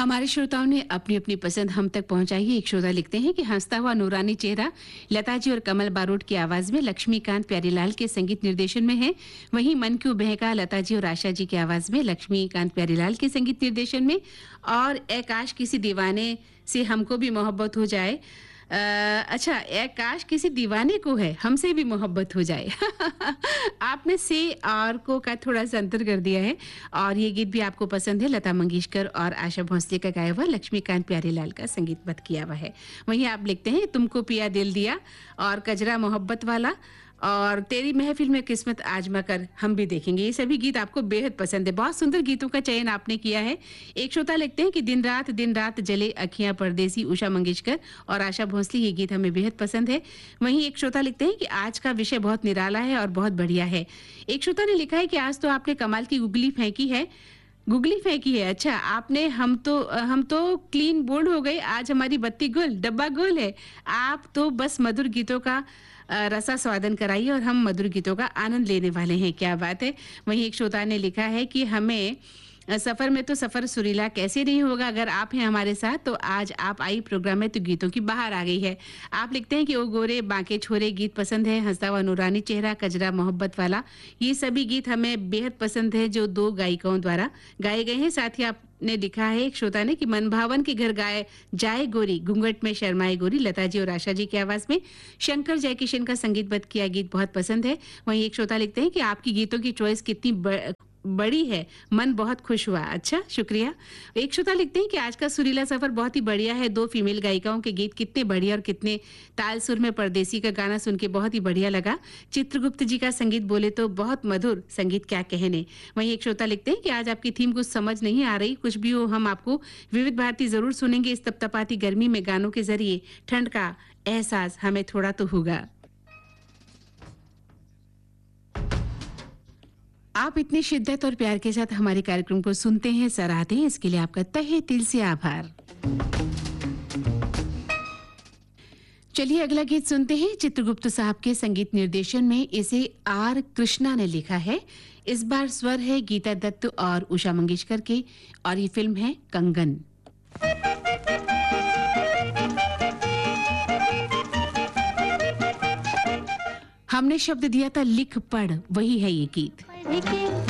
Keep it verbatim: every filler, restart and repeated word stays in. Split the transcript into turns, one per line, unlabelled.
हमारे श्रोताओं ने अपनी अपनी पसंद हम तक पहुंचाई है। एक श्रोता लिखते हैं कि हंसता हुआ नूरानी चेहरा लता जी और कमल बारोट की आवाज में लक्ष्मीकांत प्यारीलाल के संगीत निर्देशन में है। वहीं मन क्यों बहका लता जी और आशा जी की आवाज में लक्ष्मीकांत प्यारीलाल के संगीत निर्देशन में। और ए काश किसी दीवाने से हमको भी मोहब्बत हो जाए। आ, अच्छा, ए काश किसी दीवाने को है हमसे भी मोहब्बत हो जाए। आपने से और को का थोड़ा सा अंतर कर दिया है। और ये गीत भी आपको पसंद है। लता मंगेशकर और आशा भोसले का गाया हुआ, लक्ष्मीकांत प्यारीलाल का संगीतबद्ध किया हुआ है। वहीं आप लिखते हैं तुमको पिया दिल दिया और कजरा मोहब्बत वाला और तेरी महफिल में किस्मत आजमा कर हम भी देखेंगे। ये सभी गीत आपको बेहद पसंद है। बहुत सुंदर गीतों का चयन आपने किया है। एक श्रोता लिखते हैं कि दिन रात दिन रात जले अखियां परदेसी, उषा मंगेशकर और आशा भोसले, ये गीत हमें बेहद पसंद है। वहीं एक श्रोता लिखते हैं कि आज का विषय बहुत निराला है और बहुत बढ़िया है। एक श्रोता ने लिखा है कि आज तो आपने कमाल की गुगली फेंकी है गुगली फेंकी है। अच्छा, आपने हम तो हम तो क्लीन बोल्ड हो गए। आज हमारी बत्ती गुल डब्बा गुल है। आप तो बस मधुर गीतों का रसा स्वादन कराइए और हम मधुर गीतों का आनंद लेने वाले हैं। क्या बात है। वहीं एक श्रोता ने लिखा है कि हमें सफर में तो सफर सुरीला कैसे नहीं होगा अगर आप हैं हमारे साथ। तो आज आप आई प्रोग्राम में तो गीतों की बाहर आ गई है। आप लिखते हैं कि ओ गोरे बांके छोरे गीत पसंद है, हंसता हुआ नूरानी चेहरा, कजरा मोहब्बत वाला, ये सभी गीत हमें बेहद पसंद है जो दो गायिकाओं द्वारा गाए गए हैं। साथ ही आप ने लिखा है एक श्रोता ने कि मन भावन के घर गाए जाए गोरी, घूंघट में शर्माए गोरी, लता जी और आशा जी की आवाज में शंकर जयकिशन का संगीतबद्ध किया गीत बहुत पसंद है। वहीं एक श्रोता लिखते हैं कि आपकी गीतों की चॉइस कितनी ब... बड़ी है, मन बहुत खुश हुआ। अच्छा, शुक्रिया। एक श्रोता लिखते हैं कि आज का सुरीला सफर बहुत ही बढ़िया है। दो फीमेल गायिकाओं के गीत कितने बढ़िया और कितने ताल सुर में, परदेसी का गाना सुन के बहुत ही बढ़िया लगा। चित्रगुप्त जी का संगीत बोले तो बहुत मधुर संगीत, क्या कहने। वहीं एक श्रोता लिखते हैं कि आज आपकी थीम कुछ समझ नहीं आ रही, कुछ भी हो हम आपको विविध भारती जरूर सुनेंगे। इस तपतपाती गर्मी में गानों के जरिए ठंड का एहसास हमें थोड़ा तो होगा। आप इतनी शिद्दत और प्यार के साथ हमारे कार्यक्रम को सुनते हैं, सराहते हैं, इसके लिए आपका तहे दिल से आभार। चलिए अगला गीत सुनते हैं। चित्रगुप्त साहब के संगीत निर्देशन में इसे आर कृष्णा ने लिखा है। इस बार स्वर है गीता दत्त और उषा मंगेशकर के और ये फिल्म है कंगन। हमने शब्द दिया था लिख पढ़, वही है ये गीत।